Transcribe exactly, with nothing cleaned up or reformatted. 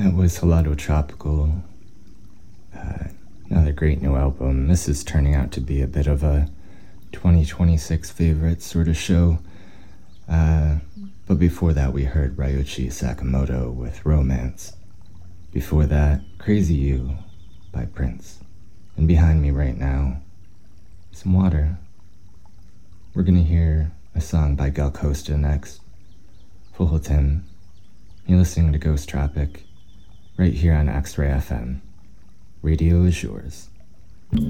That was Helado Tropical, uh, another great new album. This is turning out to be a bit of a twenty twenty-six favorite sort of show. Uh, but before that, we heard Ryuichi Sakamoto with Romance. Before that, Crazy You by Prince. And behind me right now, some water. We're gonna hear a song by Gal Costa next. Full-Tim. You're listening to Ghost Tropic, right here on X-Ray F M. Radio is yours.